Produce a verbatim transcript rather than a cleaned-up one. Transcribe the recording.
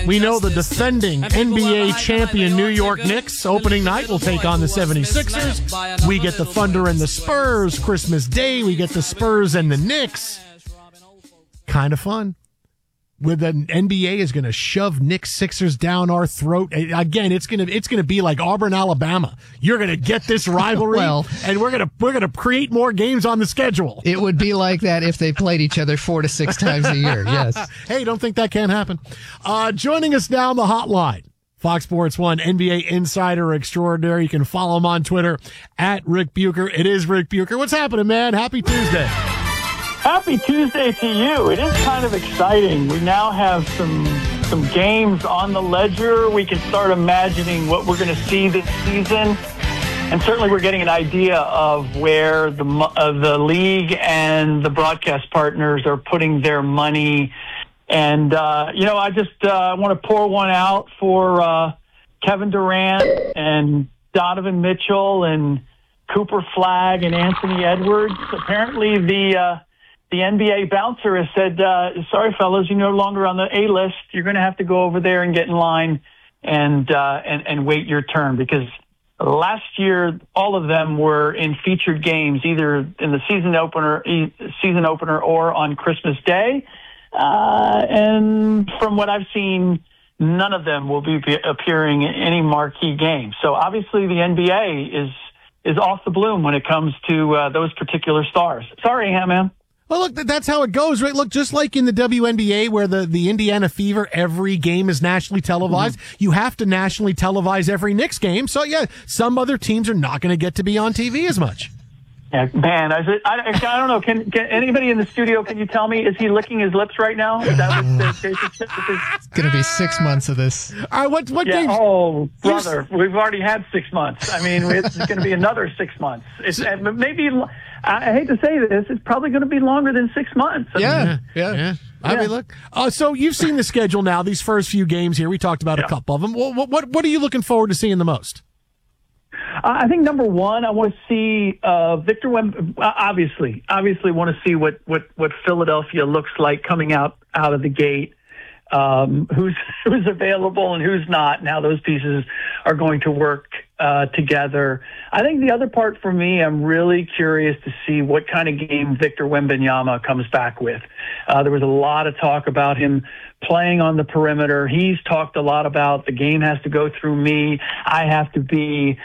We know the defending N B A champion New York Knicks opening night will take on the seventy-sixers. We get the Thunder and the Spurs. Christmas Day, we get the Spurs and the Knicks. Kind of fun. With the N B A is going to shove Knicks Sixers down our throat. Again, it's going to it's going to be like Auburn, Alabama. You're going to get this rivalry, well, and we're going to we're going to create more games on the schedule. It would be like that if they played each other four to six times a year. Yes. Hey, don't think that can't happen. Uh, joining us now on the hotline, Fox Sports one N B A insider extraordinaire. You can follow him on Twitter at Rick Bucher. It is Rick Bucher. What's happening, man? Happy Tuesday. Happy Tuesday to you. It is kind of exciting. We now have some some games on the ledger. We can start imagining what we're going to see this season. And certainly we're getting an idea of where the uh, the league and the broadcast partners are putting their money. And, uh, you know, I just uh, want to pour one out for uh, Kevin Durant and Donovan Mitchell and Cooper Flagg and Anthony Edwards. Apparently the... Uh, The N B A bouncer has said, uh, sorry, fellas, you're no longer on the A-list. You're going to have to go over there and get in line and, uh, and, and wait your turn, because last year, all of them were in featured games, either in the season opener, season opener or on Christmas Day. Uh, and from what I've seen, none of them will be appearing in any marquee game. So obviously the N B A is, is off the bloom when it comes to uh, those particular stars. Sorry, Ham-Man. Well, look, that's how it goes, right? Look, just like in the W N B A where the, the Indiana Fever, every game is nationally televised, mm-hmm. you have to nationally televise every Knicks game. So, yeah, some other teams are not going to get to be on T V as much. Yeah, man, I, I, I don't know. Can, can anybody in the studio, can you tell me, is he licking his lips right now? Is that what the case is? It's going to be six months of this. All right, what, what yeah, games? Oh, brother, we've already had six months. I mean, it's going to be another six months. It's maybe... I hate to say this, it's probably going to be longer than six months. I yeah, mean, yeah, yeah. I yeah. mean, look. Uh, so you've seen the schedule now, these first few games here. We talked about yeah. a couple of them. What, what, what are you looking forward to seeing the most? I think number one, I want to see uh, Victor Wembanyama. Obviously, obviously, want to see what, what, what Philadelphia looks like coming out, out of the gate. Um, who's who's available and who's not. Now those pieces are going to work uh, together. I think the other part for me, I'm really curious to see what kind of game Victor Wembanyama comes back with. Uh, there was a lot of talk about him playing on the perimeter. He's talked a lot about the game has to go through me. I have to be